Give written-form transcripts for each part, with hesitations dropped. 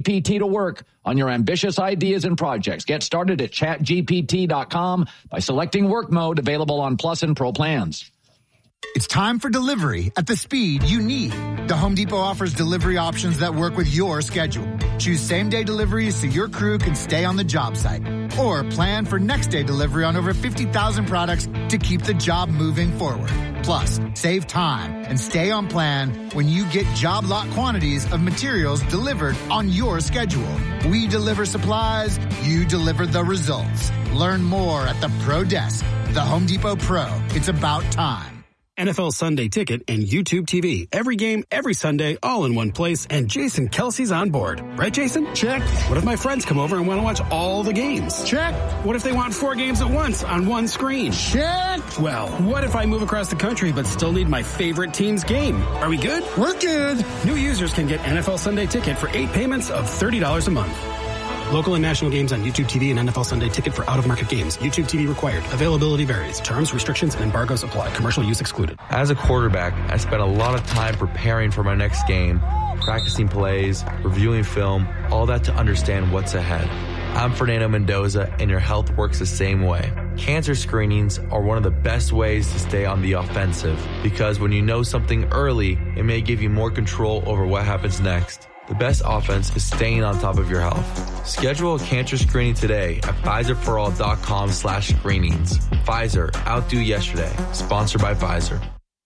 ChatGPT to work on your ambitious ideas and projects. Get started at chatgpt.com by selecting work mode, available on Plus and Pro plans. It's time for delivery at the speed you need. The Home Depot offers delivery options that work with your schedule. Choose same-day deliveries so your crew can stay on the job site. Or plan for next-day delivery on over 50,000 products to keep the job moving forward. Plus, save time and stay on plan when you get job lot quantities of materials delivered on your schedule. We deliver supplies, you deliver the results. Learn more at the Pro Desk. The Home Depot Pro. It's about time. NFL Sunday Ticket and YouTube TV. Every game, every Sunday, all in one place, and Jason Kelsey's on board. Right, Jason? Check. What if my friends come over and want to watch all the games? Check. What if they want 4 games at once on one screen? Check. Well, what if I move across the country but still need my favorite team's game? Are we good? We're good. New users can get NFL Sunday Ticket for 8 payments of $30 a month. Local and national games on YouTube TV and NFL Sunday Ticket for out-of-market games. YouTube TV required. Availability varies. Terms, restrictions, and embargoes apply. Commercial use excluded. As a quarterback, I spent a lot of time preparing for my next game, practicing plays, reviewing film, all that to understand what's ahead. I'm Fernando Mendoza, and your health works the same way. Cancer screenings are one of the best ways to stay on the offensive, because when you know something early, it may give you more control over what happens next. The best offense is staying on top of your health. Schedule a cancer screening today at PfizerForAll.com/screenings. Pfizer, outdo yesterday. Sponsored by Pfizer.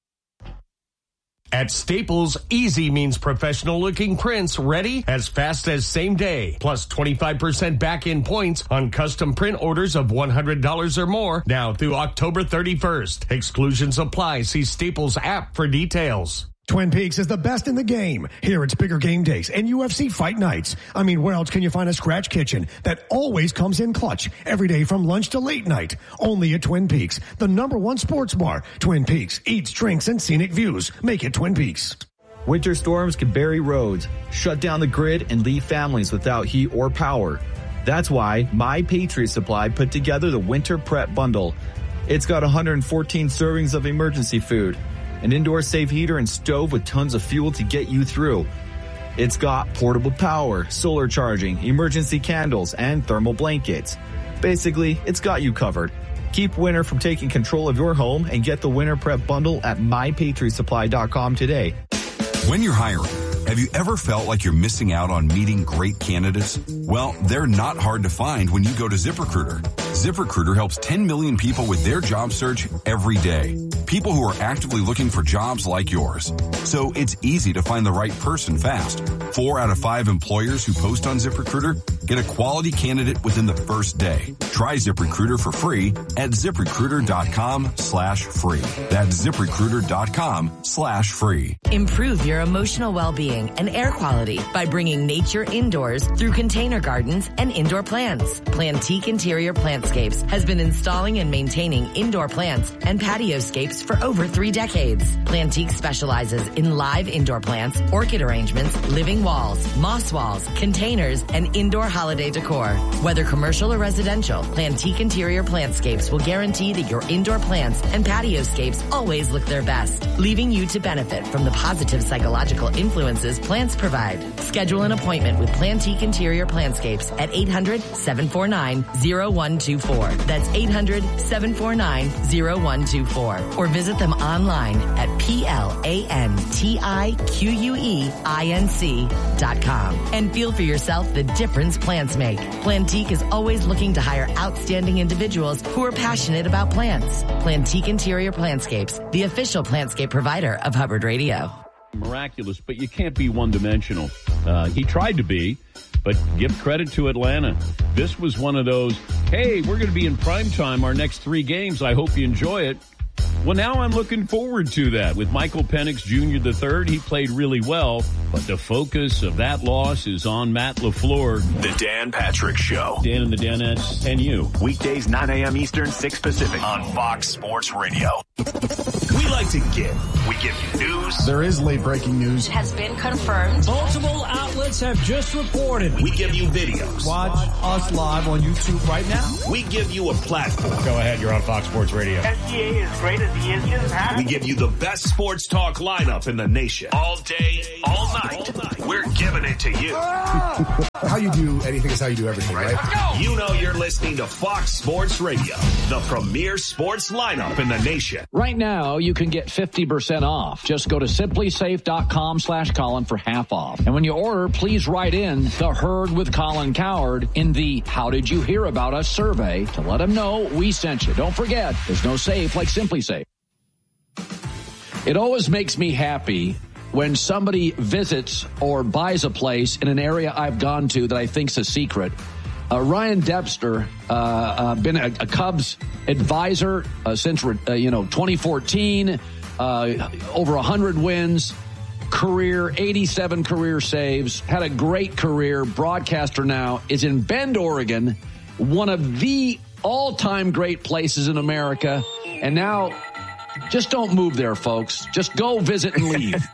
At Staples, easy means professional-looking prints ready as fast as same day. Plus 25% back-end points on custom print orders of $100 or more now through October 31st. Exclusions apply. See Staples app for details. Twin Peaks is the best in the game. Here it's bigger game days and UFC fight nights. I mean, where else can you find a scratch kitchen that always comes in clutch every day from lunch to late night? Only at Twin Peaks, the #1 sports bar. Twin Peaks, eats, drinks, and scenic views. Make it Twin Peaks. Winter storms can bury roads, shut down the grid, and leave families without heat or power. That's why My Patriot Supply put together the Winter Prep Bundle. It's got 114 servings of emergency food, an indoor safe heater and stove with tons of fuel to get you through. It's got portable power, solar charging, emergency candles, and thermal blankets. Basically, it's got you covered. Keep winter from taking control of your home and get the Winter Prep Bundle at MyPatriotSupply.com today. When you're hiring, have you ever felt like you're missing out on meeting great candidates? Well, they're not hard to find when you go to ZipRecruiter. ZipRecruiter helps 10 million people with their job search every day. People who are actively looking for jobs like yours. So it's easy to find the right person fast. 4 out of 5 employers who post on ZipRecruiter get a quality candidate within the first day. Try ZipRecruiter for free at ZipRecruiter.com/free. That's ZipRecruiter.com/free. Improve your emotional well-being and air quality by bringing nature indoors through container gardens and indoor plants. Plantique Interior Plantscapes has been installing and maintaining indoor plants and patioscapes for over 3 decades. Plantique specializes in live indoor plants, orchid arrangements, living walls, moss walls, containers, and indoor holiday decor. Whether commercial or residential, Plantique Interior Plantscapes will guarantee that your indoor plants and patioscapes always look their best, leaving you to benefit from the positive psychological influences plants provide. Schedule an appointment with Plantique Interior Plantscapes at 800-749-0124. That's 800-749-0124. Or visit them online at PLANTIQUEINC.com and feel for yourself the difference plants make. Plantique is always looking to hire outstanding individuals who are passionate about plants. Plantique Interior Plantscapes, the official plantscape provider of Hubbard Radio. Miraculous, but you can't be one-dimensional. He tried to be, but give credit to Atlanta. This was one of those, hey, we're going to be in primetime our next 3 games. I hope you enjoy it. Well, now I'm looking forward to that. With Michael Penix Jr. III, he played really well, but the focus of that loss is on Matt LaFleur. The Dan Patrick Show. Dan and the Danettes and you. Weekdays, 9 a.m. Eastern, 6 Pacific on Fox Sports Radio. We like to give. We give you news. There is late breaking news. Has been confirmed. Multiple outlets have just reported. We give you videos. Watch us live on YouTube right now. We give you a platform. Go ahead, you're on Fox Sports Radio. SGA is great as he is. We give you the best sports talk lineup in the nation. All day, all night. We're giving it to you. How you do anything is how you do everything, right? You know you're listening to Fox Sports Radio, the premier sports lineup in the nation. Right now, you can get 50% off. Just go to simplysafe.com/Colin for half off. And when you order, please write in the Herd with Colin Cowherd in the How Did You Hear About Us survey to let them know we sent you. Don't forget, there's no safe like Simply Safe. It always makes me happy when somebody visits or buys a place in an area I've gone to that I think's a secret. Ryan Debster, been a Cubs advisor since 2014, over 100 wins, career 87 career saves, had a great career. Broadcaster now, is in Bend, Oregon, one of the all-time great places in America, and now. Just don't move there, folks. Just go visit and leave.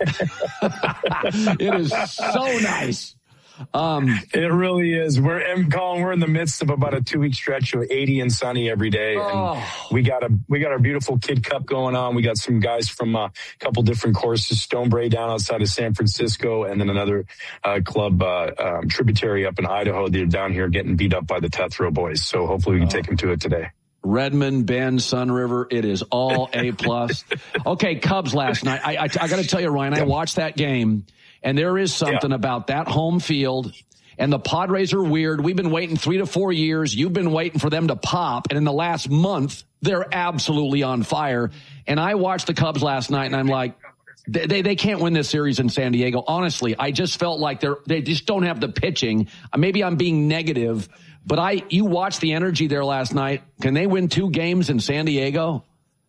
It is so nice. It really is. We're in the midst of about a 2-week stretch of 80 and sunny every day. And we got our beautiful Kid Cup going on. We got some guys from a couple different courses, Stonebrae down outside of San Francisco, and then another club, Tributary up in Idaho. They're down here getting beat up by the Tethro boys. So hopefully we can take them to it today. Redmond, Bend, Sun River, it is all A+. Okay, Cubs last night. I got to tell you, Ryan, I watched that game, and there is something about that home field, and the Padres are weird. We've been waiting 3 to 4 years. You've been waiting for them to pop, and in the last month, they're absolutely on fire. And I watched the Cubs last night, and I'm like, they can't win this series in San Diego. Honestly, I just felt like they just don't have the pitching. Maybe I'm being negative, but you watched the energy there last night. Can they win 2 games in San Diego?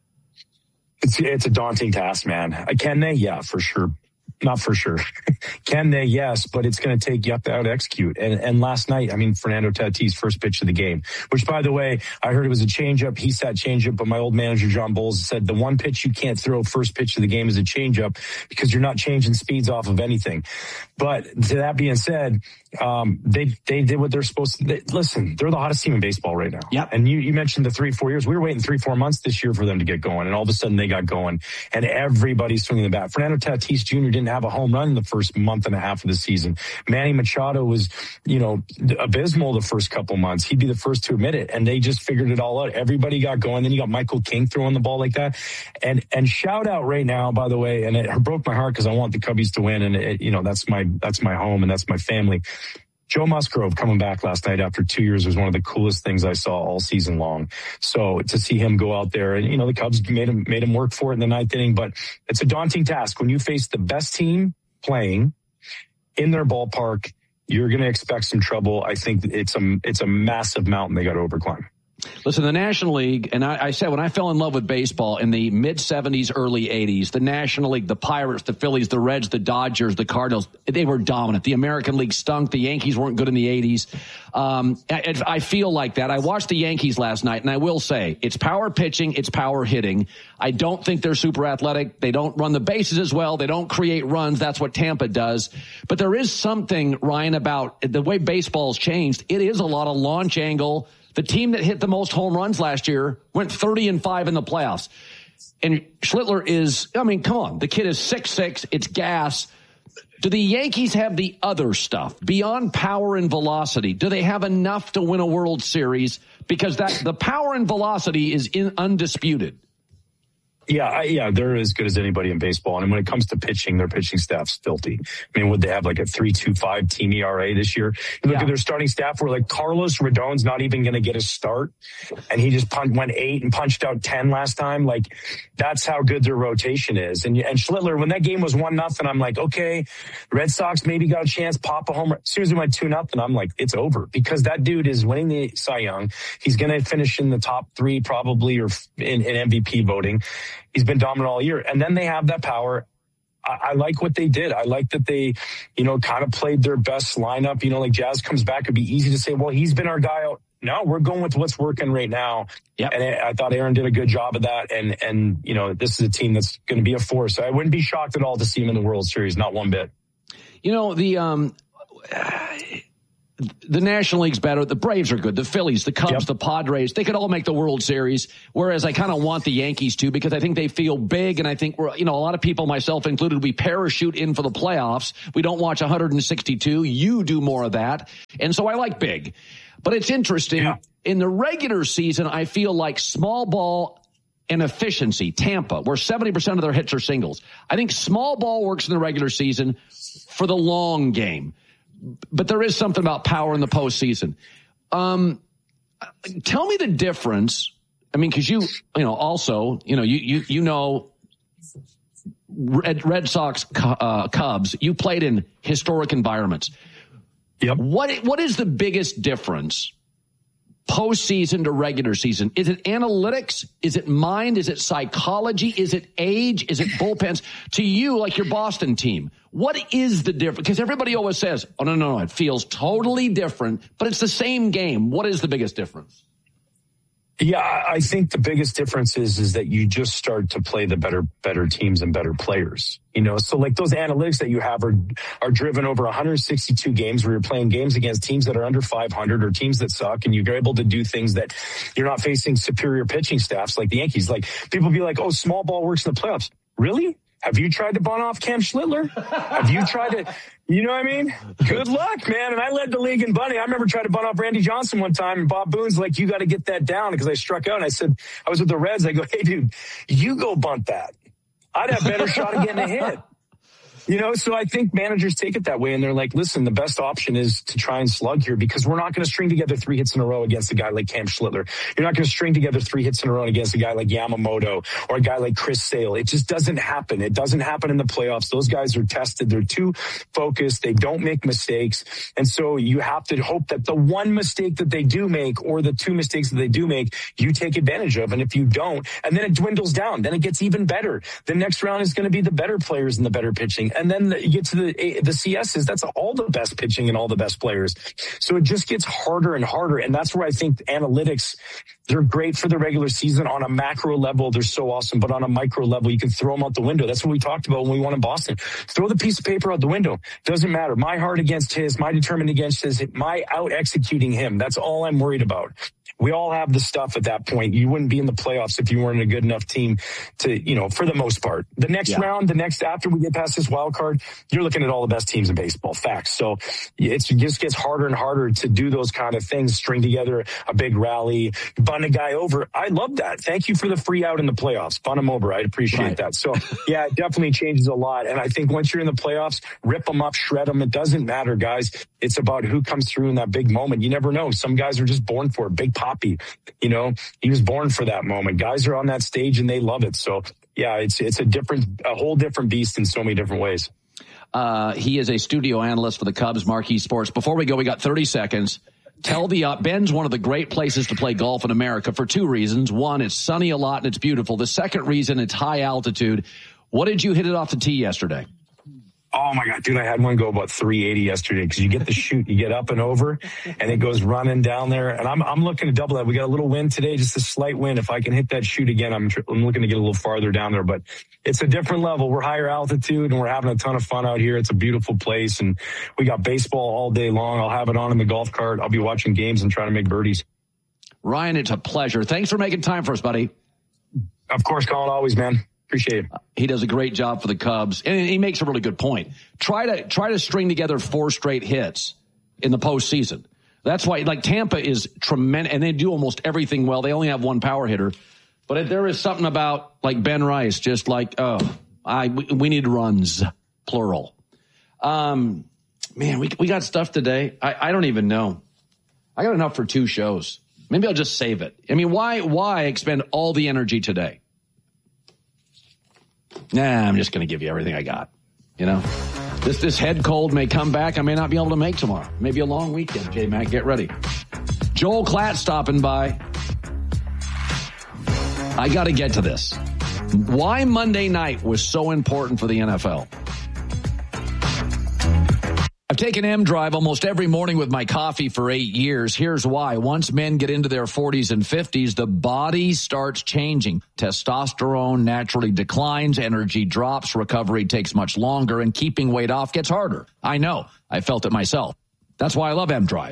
It's a daunting task, man. Can they? Yeah, for sure. Not for sure. Can they? Yes, but it's going to take, you have to out-execute. And last night, Fernando Tatis, first pitch of the game, which, by the way, I heard it was a changeup. He sat changeup, but my old manager, John Bowles, said the one pitch you can't throw first pitch of the game is a changeup because you're not changing speeds off of anything. But to that being said, they did what they're supposed to. Listen, they're the hottest team in baseball right now. Yep. And you mentioned the 3-4 years. We were waiting 3-4 months this year for them to get going, and all of a sudden they got going, and everybody's swinging the bat. Fernando Tatis Jr. didn't have a home run in the first month and a half of the season. Manny Machado was, abysmal the first couple months. He'd be the first to admit it, and they just figured it all out. Everybody got going. Then you got Michael King throwing the ball like that. And shout out right now, by the way, and it broke my heart because I want the Cubbies to win, and that's my home and that's my family. Joe Musgrove coming back last night after 2 years was one of the coolest things I saw all season long. So to see him go out there, and the Cubs made him work for it in the 9th inning, but it's a daunting task when you face the best team playing in their ballpark. You're going to expect some trouble. I think it's a massive mountain they got to overclimb. Listen, the National League, and I said when I fell in love with baseball in the mid-'70s, early '80s, the National League, the Pirates, the Phillies, the Reds, the Dodgers, the Cardinals, they were dominant. The American League stunk. The Yankees weren't good in the '80s. I feel like that. I watched the Yankees last night, and I will say, it's power pitching, it's power hitting. I don't think they're super athletic. They don't run the bases as well. They don't create runs. That's what Tampa does. But there is something, Ryan, about the way baseball's changed. It is a lot of launch angle. The team that hit the most home runs last year went 30-5 in the playoffs. And Schlittler is, come on. The kid is 6'6". It's gas. Do the Yankees have the other stuff beyond power and velocity? Do they have enough to win a World Series? Because the power and velocity is undisputed. Yeah, they're as good as anybody in baseball. And when it comes to pitching, their pitching staff's filthy. Would they have like a 3.25 team ERA this year? You look at their starting staff where like Carlos Rodon's not even going to get a start. And he just went 8 and punched out 10 last time. Like, that's how good their rotation is. And Schlittler, when that game was 1-0, I'm like, okay, the Red Sox maybe got a chance, pop a home run. As soon as it went 2-0, I'm like, it's over. Because that dude is winning the Cy Young. He's going to finish in the top 3 probably, or in MVP voting. He's been dominant all year. And then they have that power. I like what they did. I like that they, kind of played their best lineup. Like Jazz comes back, it'd be easy to say, well, he's been our guy out. No, we're going with what's working right now. Yep. And I thought Aaron did a good job of that. And this is a team that's going to be a force. I wouldn't be shocked at all to see him in the World Series. Not one bit. the National League's better. The Braves are good. The Phillies, the Cubs, the Padres, they could all make the World Series. Whereas I kind of want the Yankees to, because I think they feel big. And I think a lot of people, myself included, we parachute in for the playoffs. We don't watch 162. You do more of that. And so I like big. But it's interesting. Yeah. In the regular season, I feel like small ball and efficiency, Tampa, where 70% of their hits are singles. I think small ball works in the regular season for the long game. But there is something about power in the postseason. Tell me the difference. I mean, because Red Sox, Cubs. You played in historic environments. Yep. What is the biggest difference postseason to regular season? Is it analytics? Is it mind? Is it psychology? Is it age? Is it bullpens? To you, like your Boston team, what is the difference? Because everybody always says, oh, no, it feels totally different, but it's the same game. What is the biggest difference? Yeah, I think the biggest difference is that you just start to play the better teams and better players. So like those analytics that you have are driven over 162 games where you're playing games against teams that are under 500 or teams that suck, and you're able to do things that you're not facing superior pitching staffs like the Yankees. Like people be like, oh, small ball works in the playoffs. Really? Have you tried to bunt off Cam Schlittler? Have you tried to, you know what I mean? Good luck, man. And I led the league in bunting. I remember trying to bunt off Randy Johnson one time, and Bob Boone's like, you got to get that down, because I struck out. And I said, I was with the Reds. I go, hey, dude, you go bunt that. I'd have better shot of getting a hit. So I think managers take it that way, and they're like, listen, the best option is to try and slug here, because we're not going to string together 3 hits in a row against a guy like Cam Schlittler. You're not going to string together 3 hits in a row against a guy like Yamamoto or a guy like Chris Sale. It just doesn't happen. It doesn't happen in the playoffs. Those guys are tested. They're too focused. They don't make mistakes. And so you have to hope that the one mistake that they do make, or the 2 mistakes that they do make, you take advantage of. And if you don't, and then it dwindles down, then it gets even better. The next round is going to be the better players and the better pitching. And then you get to the CSs, that's all the best pitching and all the best players. So it just gets harder and harder. And that's where I think analytics, they're great for the regular season. On a macro level, they're so awesome. But on a micro level, you can throw them out the window. That's what we talked about when we won in Boston. Throw the piece of paper out the window. Doesn't matter. My heart against his, my determined against his, my out executing him. That's all I'm worried about. We all have the stuff at that point. You wouldn't be in the playoffs if you weren't a good enough team to, for the most part. The next round, after we get past this wild card, you're looking at all the best teams in baseball. Facts. So it just gets harder and harder to do those kind of things, string together a big rally, bunt a guy over. I love that. Thank you for the free out in the playoffs. Bunt him over. I appreciate that. So yeah, it definitely changes a lot. And I think once you're in the playoffs, rip them up, shred them. It doesn't matter, guys. It's about who comes through in that big moment. You never know. Some guys are just born for it. Big Poppy, he was born for that moment. Guys are on that stage and they love it. So yeah, it's a whole different beast in so many different ways. He is a studio analyst for the Cubs, Marquee Sports. Before we go, we got 30 seconds. Tell Ben's one of the great places to play golf in America for 2 reasons. One, it's sunny a lot and it's beautiful. The second reason, it's high altitude. What did you hit it off the tee yesterday? Oh my God, dude, I had one go about 380 yesterday, because you get the shoot, you get up and over, and it goes running down there. And I'm looking to double that. We got a little wind today, just a slight wind. If I can hit that shoot again, I'm looking to get a little farther down there. But it's a different level. We're higher altitude, and we're having a ton of fun out here. It's a beautiful place, and we got baseball all day long. I'll have it on in the golf cart. I'll be watching games and trying to make birdies. Ryan, it's a pleasure. Thanks for making time for us, buddy. Of course, Colin, always, man. Appreciate it. He does a great job for the Cubs, and he makes a really good point. Try to string together 4 straight hits in the postseason. That's why, like, Tampa is tremendous, and they do almost everything well. They only have 1 power hitter, but there is something about, like, Ben Rice, just like, we need runs, plural. Man, we got stuff today. I don't even know. I got enough for 2 shows. Maybe I'll just save it. I mean, why expend all the energy today? Nah, I'm just going to give you everything I got. This head cold may come back. I may not be able to make tomorrow. Maybe a long weekend. J-Mac, get ready. Joel Klatt stopping by. I got to get to this. Why Monday night was so important for the NFL. I've taken M-Drive almost every morning with my coffee for 8 years. Here's why. Once men get into their 40s and 50s, the body starts changing. Testosterone naturally declines, energy drops, recovery takes much longer, and keeping weight off gets harder. I know. I felt it myself. That's why I love M-Drive.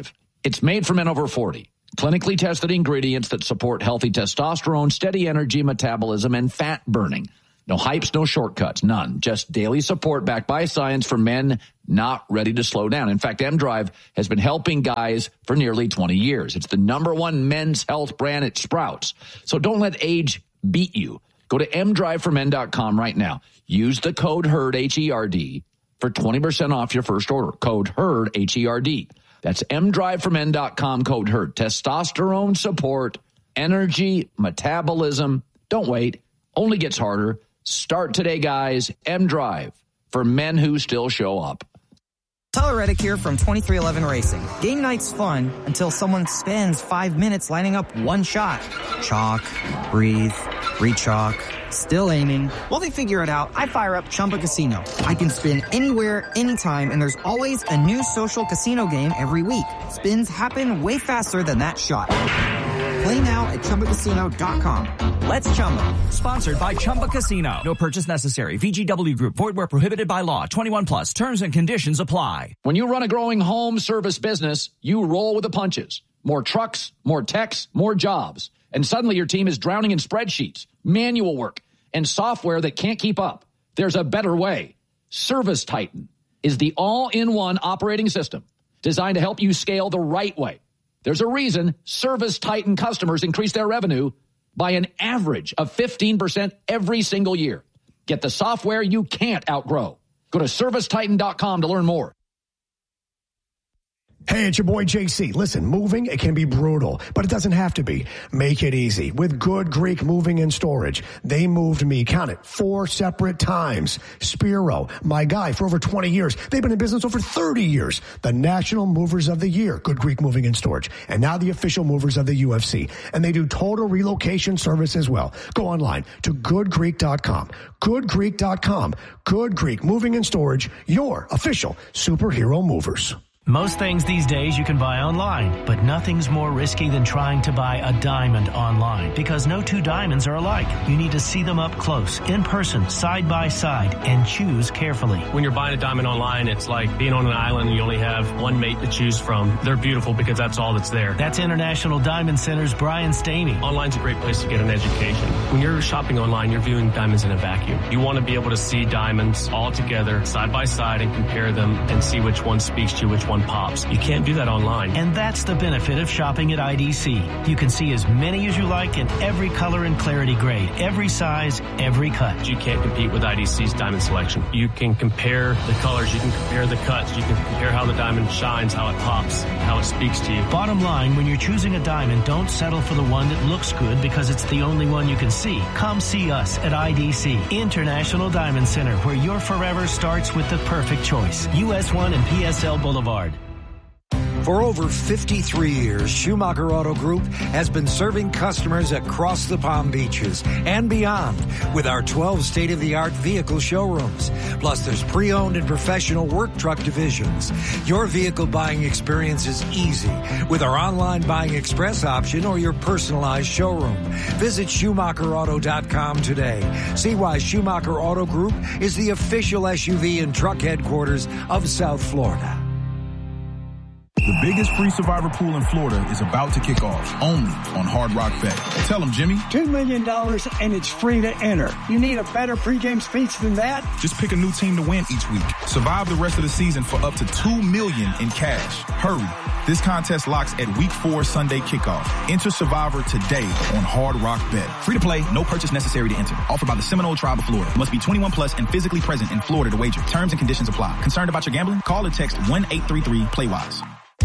It's made for men over 40. Clinically tested ingredients that support healthy testosterone, steady energy, metabolism, and fat burning. No hypes, no shortcuts, none. Just daily support backed by science for men not ready to slow down. In fact, M-Drive has been helping guys for nearly 20 years. It's the #1 men's health brand at Sprouts. So don't let age beat you. Go to mdriveformen.com right now. Use the code HERD, H-E-R-D, for 20% off your first order. Code HERD, H-E-R-D. That's mdriveformen.com, code HERD. Testosterone support, energy, metabolism. Don't wait. Only gets harder. Start today, guys. M-Drive, for men who still show up. Tyler Reddick here from 2311 Racing. Game night's fun until someone spends 5 minutes lining up one shot. Chalk, breathe, re-chalk, still aiming. While they figure it out, I fire up Chumba Casino. I can spin anywhere, anytime, and there's always a new social casino game every week. Spins happen way faster than that shot. Play now at ChumbaCasino.com. Let's Chumba. Sponsored by Chumba Casino. No purchase necessary. VGW Group. Void where prohibited by law. 21 plus. Terms and conditions apply. When you run a growing home service business, you roll with the punches. More trucks, more techs, more jobs. And suddenly your team is drowning in spreadsheets, manual work, and software that can't keep up. There's a better way. Service Titan is the all-in-one operating system designed to help you scale the right way. There's a reason Service Titan customers increase their revenue by an average of 15% every single year. Get the software you can't outgrow. Go to ServiceTitan.com to learn more. Hey, it's your boy JC. Listen, moving, it can be brutal, but it doesn't have to be. Make it easy with Good Greek Moving and Storage. They moved me, count it, 4 separate times. Spiro, my guy for over 20 years. They've been in business over 30 years. The National Movers of the Year, Good Greek Moving and Storage. And now the official movers of the UFC. And they do total relocation service as well. Go online to goodgreek.com. Goodgreek.com. Good Greek Moving and Storage, your official superhero movers. Most things these days you can buy online, but nothing's more risky than trying to buy a diamond online, because no two diamonds are alike. You need to see them up close, in person, side by side, and choose carefully. When you're buying a diamond online, it's like being on an island and you only have one mate to choose from. They're beautiful because that's all that's there. That's International Diamond Center's Brian Staney. Online's a great place to get an education. When you're shopping online, you're viewing diamonds in a vacuum. You want to be able to see diamonds all together, side by side, and compare them and see which one speaks to you, which one pops. You can't do that online. And that's the benefit of shopping at IDC. You can see as many as you like in every color and clarity grade, every size, every cut. You can't compete with IDC's diamond selection. You can compare the colors, you can compare the cuts, you can compare how the diamond shines, how it pops, how it speaks to you. Bottom line, when you're choosing a diamond, don't settle for the one that looks good because it's the only one you can see. Come see us at IDC, International Diamond Center, where your forever starts with the perfect choice. US 1 and PSL Boulevard. For over 53 years, Schumacher Auto Group has been serving customers across the Palm Beaches and beyond with our 12 state-of-the-art vehicle showrooms. Plus, there's pre-owned and professional work truck divisions. Your vehicle buying experience is easy with our online buying express option or your personalized showroom. Visit SchumacherAuto.com today. See why Schumacher Auto Group is the official SUV and truck headquarters of South Florida. The biggest free Survivor pool in Florida is about to kick off, only on Hard Rock Bet. Tell them, Jimmy. $2 million and it's free to enter. You need a better pregame speech than that? Just pick a new team to win each week. Survive the rest of the season for up to $2 million in cash. Hurry. This contest locks at Week 4 Sunday kickoff. Enter Survivor today on Hard Rock Bet. Free to play, no purchase necessary to enter. Offered by the Seminole Tribe of Florida. Must be 21 plus and physically present in Florida to wager. Terms and conditions apply. Concerned about your gambling? Call or text 1-833-PLAY-WISE.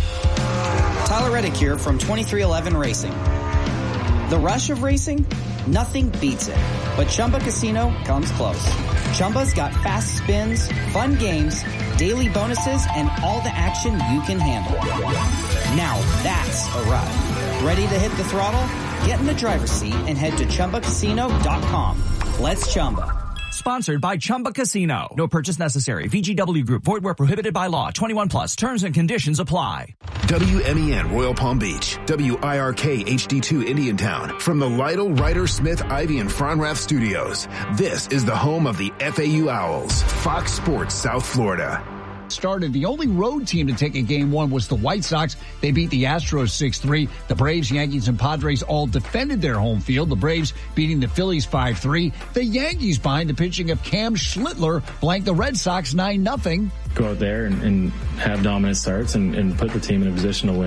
Tyler Reddick here from 2311 Racing. The rush of racing? Nothing beats it. But Chumba Casino comes close. Chumba's got fast spins, fun games, daily bonuses, and all the action you can handle. Now that's a ride. Ready to hit the throttle? Get in the driver's seat and head to ChumbaCasino.com. Let's Chumba. Sponsored by Chumba Casino. No purchase necessary. VGW Group. Void where prohibited by law. 21 plus. Terms and conditions apply. WMEN Royal Palm Beach. WIRK HD2 Indiantown. From the Lytle, Ryder, Smith, Ivy, and Fronrath studios. This is the home of the FAU Owls. Fox Sports South Florida. started. The only road team to take a game one was the White Sox. They beat the Astros 6-3. The Braves, Yankees, and Padres all defended their home field. The Braves beating the Phillies 5-3. The Yankees, behind the pitching of Cam Schlittler, blanked the Red Sox 9-0. Go out there and have dominant starts and put the team in a position to win.